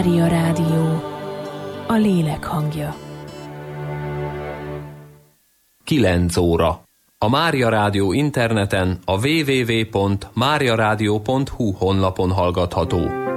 Mária Rádió, a lélek hangja. 9 óra. A Mária Rádió interneten a www.mariaradio.hu honlapon hallgatható.